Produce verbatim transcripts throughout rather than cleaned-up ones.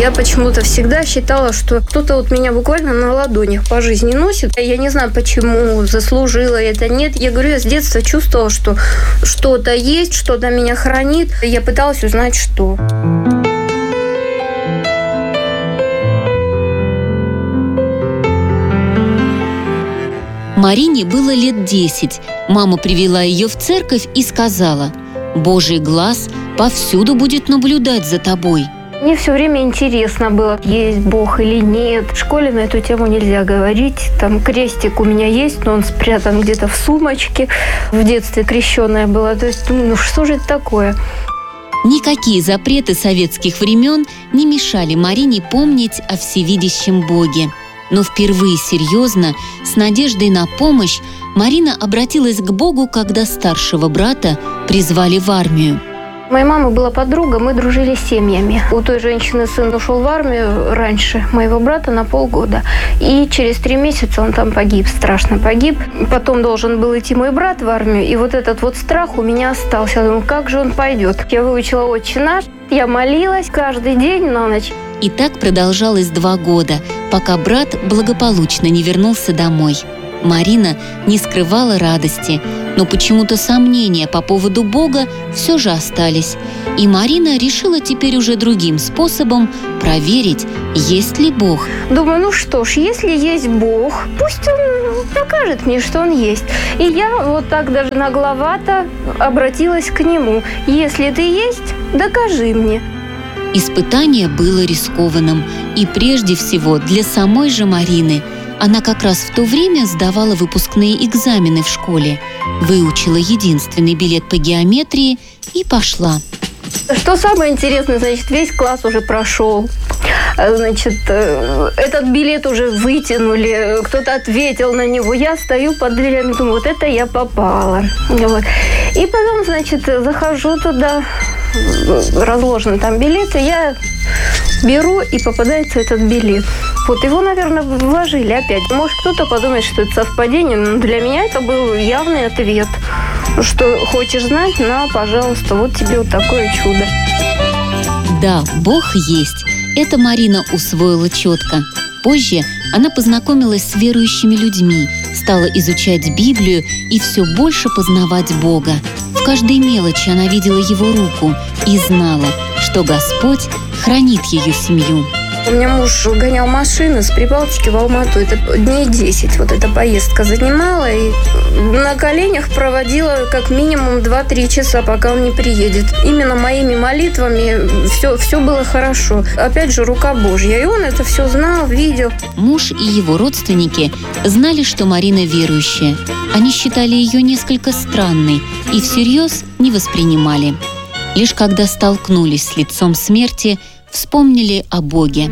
Я почему-то всегда считала, что кто-то вот меня буквально на ладонях по жизни носит. Я не знаю, почему, заслужила это, нет. Я говорю, я с детства чувствовала, что что-то есть, что-то меня хранит. Я пыталась узнать, что. Марине было лет десять. Мама привела ее в церковь и сказала: «Божий глаз повсюду будет наблюдать за тобой». Мне все время интересно было, есть Бог или нет. В школе на эту тему нельзя говорить. Там крестик у меня есть, но он спрятан где-то в сумочке. В детстве крещеная была. То есть, ну что же это такое? Никакие запреты советских времен не мешали Марине помнить о всевидящем Боге. Но впервые серьезно, с надеждой на помощь, Марина обратилась к Богу, когда старшего брата призвали в армию. У моей мамы была подруга, мы дружили с семьями. У той женщины сын ушел в армию раньше моего брата на полгода. И через три месяца он там погиб, страшно погиб. Потом должен был идти мой брат в армию. И вот этот вот страх у меня остался. Я думаю, как же он пойдет? Я выучила «Отче наш», я молилась каждый день на ночь. И так продолжалось два года, пока брат благополучно не вернулся домой. Марина не скрывала радости, но почему-то сомнения по поводу Бога все же остались. И Марина решила теперь уже другим способом проверить, есть ли Бог. Думаю, ну что ж, если есть Бог, пусть Он покажет мне, что Он есть. И я вот так даже нагловато обратилась к Нему. Если Ты есть, докажи мне. Испытание было рискованным, и прежде всего для самой же Марины. Она как раз в то время сдавала выпускные экзамены в школе, выучила единственный билет по геометрии и пошла. Что самое интересное, значит, весь класс уже прошел. Значит, этот билет уже вытянули, кто-то ответил на него. Я стою под дверями, думаю, вот это я попала. Вот. И потом, значит, захожу туда, разложены там билеты, я беру, и попадается этот билет. Вот его, наверное, вложили опять. Может, кто-то подумает, что это совпадение, но для меня это был явный ответ. Что хочешь знать, на, пожалуйста, вот тебе вот такое чудо. Да, Бог есть. Это Марина усвоила четко. Позже она познакомилась с верующими людьми, стала изучать Библию и все больше познавать Бога. В каждой мелочи она видела Его руку и знала, что Господь хранит ее семью. У меня муж гонял машины с Прибалтики в Алмату. Это дней десять вот эта поездка занимала. И на коленях проводила как минимум два-три часа, пока он не приедет. Именно моими молитвами все, все было хорошо. Опять же, рука Божья. И он это все знал, видел. Муж и его родственники знали, что Марина верующая. Они считали ее несколько странной и всерьез не воспринимали. Лишь когда столкнулись с лицом смерти, вспомнили о Боге.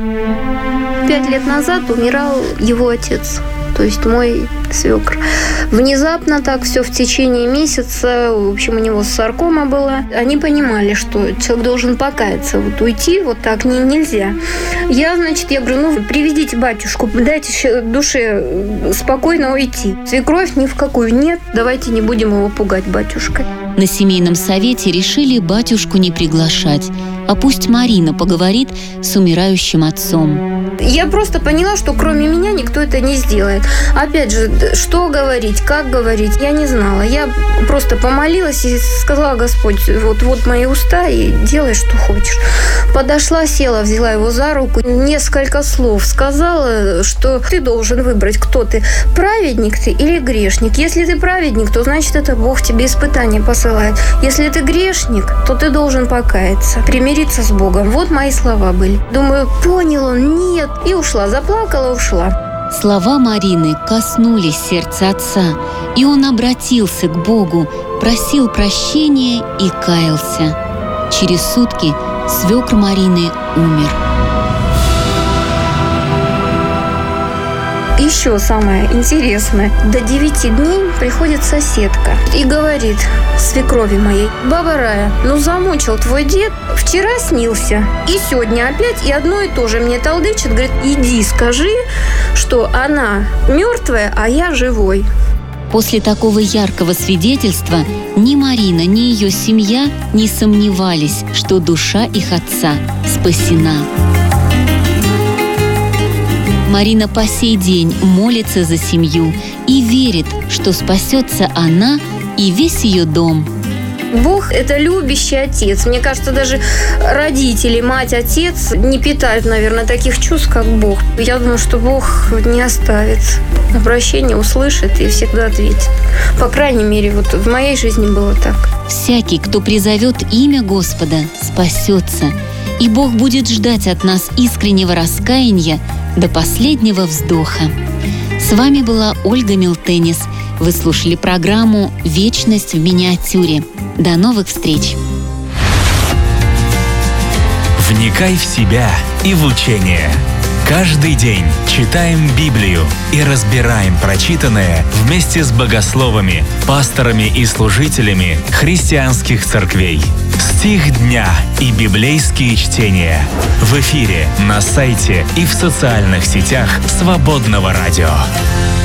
Пять лет назад умирал его отец, то есть мой свекр. Внезапно так все в течение месяца, в общем, у него саркома была. Они понимали, что человек должен покаяться, вот уйти вот так не, нельзя. Я, значит, я говорю, ну, приведите батюшку, дайте душе спокойно уйти. Свекровь ни в какую нет, давайте не будем его пугать батюшкой. На семейном совете решили батюшку не приглашать, а пусть Марина поговорит с умирающим отцом. Я просто поняла, что кроме меня никто это не сделает. Опять же, что говорить, как говорить, я не знала. Я просто помолилась и сказала: Господь, вот, вот мои уста, и делай, что хочешь. Подошла, села, взяла его за руку, несколько слов сказала, что ты должен выбрать, кто ты, праведник ты или грешник. Если ты праведник, то значит, это Бог тебе испытания посылает. Если ты грешник, то ты должен покаяться, примириться с Богом. Вот мои слова были. Думаю, понял он, нет. И ушла, заплакала, ушла. Слова Марины коснулись сердца отца, и он обратился к Богу, просил прощения и каялся. Через сутки свекр Марины умер. Еще самое интересное. До девяти дней приходит соседка и говорит свекрови моей: баба Рая, ну замучил твой дед, вчера снился, и сегодня опять, и одно и то же мне толдычит, говорит, иди скажи, что она мертвая, а я живой. После такого яркого свидетельства ни Марина, ни ее семья не сомневались, что душа их отца спасена. Марина по сей день молится за семью и верит, что спасется она и весь ее дом. Бог – это любящий отец. Мне кажется, даже родители, мать, отец не питают, наверное, таких чувств, как Бог. Я думаю, что Бог не оставит. Обращение услышит и всегда ответит. По крайней мере, вот в моей жизни было так. Всякий, кто призовет имя Господа, спасется. И Бог будет ждать от нас искреннего раскаяния до последнего вздоха. С вами была Ольга Милтенис. Вы слушали программу «Вечность в миниатюре». До новых встреч! Вникай в себя и в учение. Каждый день читаем Библию и разбираем прочитанное вместе с богословами, пасторами и служителями христианских церквей. Стих дня и библейские чтения в эфире, на сайте и в социальных сетях Свободного радио.